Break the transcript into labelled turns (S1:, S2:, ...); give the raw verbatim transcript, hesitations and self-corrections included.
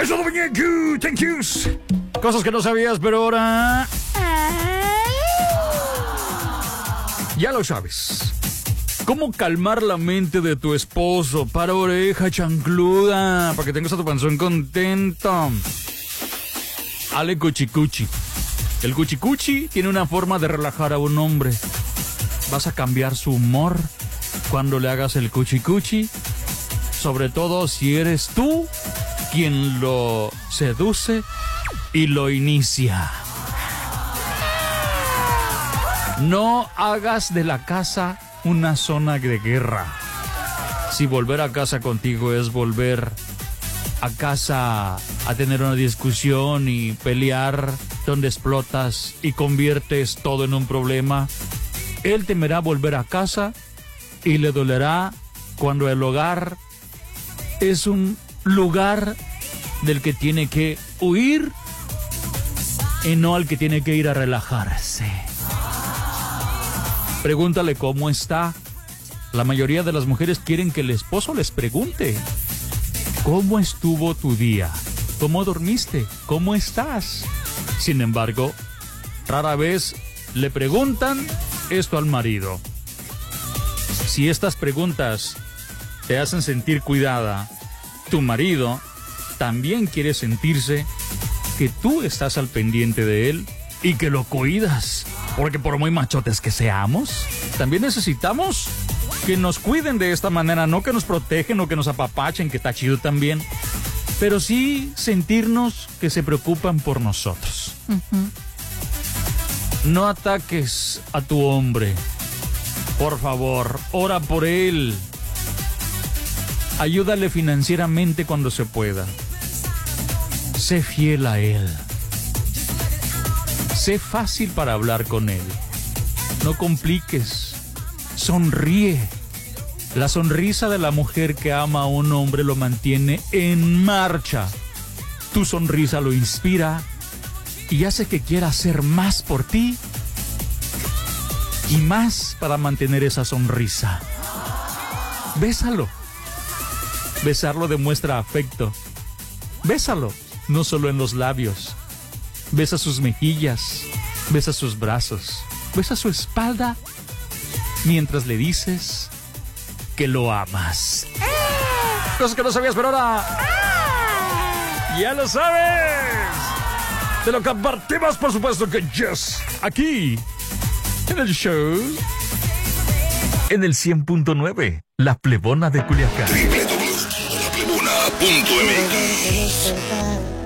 S1: Eso no venía. Thank yous. Cosas que no sabías, pero ahora ya lo sabes. ¿Cómo calmar la mente de tu esposo? Para oreja chancluda, para que tengas a tu panzón contento. Ale cuchicuchi. El cuchicuchi tiene una forma de relajar a un hombre. Vas a cambiar su humor cuando le hagas el cuchicuchi. Sobre todo si eres tú quien lo seduce y lo inicia. No hagas de la casa una zona de guerra. Si volver a casa contigo es volver a casa a tener una discusión y pelear, donde explotas y conviertes todo en un problema, él temerá volver a casa y le dolerá cuando el hogar es un lugar del que tiene que huir y no al que tiene que ir a relajarse. Pregúntale cómo está. La mayoría de las mujeres quieren que el esposo les pregunte: ¿cómo estuvo tu día? ¿Cómo dormiste? ¿Cómo estás? Sin embargo, rara vez le preguntan esto al marido. Si estas preguntas te hacen sentir cuidada, tu marido también quiere sentirse que tú estás al pendiente de él y que lo cuidas. Porque por muy machotes que seamos, también necesitamos que nos cuiden de esta manera, no que nos protegen o que nos apapachen, que está chido también, pero sí sentirnos que se preocupan por nosotros. Uh-huh. No ataques a tu hombre. Por favor, ora por él. Ayúdale financieramente cuando se pueda. Sé fiel a él. Sé fácil para hablar con él. No compliques. Sonríe. La sonrisa de la mujer que ama a un hombre lo mantiene en marcha. Tu sonrisa lo inspira y hace que quiera hacer más por ti y más para mantener esa sonrisa. Bésalo. Besarlo demuestra afecto. Bésalo, no solo en los labios. Besa sus mejillas, besa sus brazos, besa su espalda mientras le dices que lo amas. ¡Ah! Cosas que no sabías, pero ahora ¡ah! Ya lo sabes. Te lo compartimos, por supuesto que yes. Aquí, en el show, en el cien punto nueve, La Plebona de Culiacán.
S2: doble u doble u doble u punto la plebona punto m x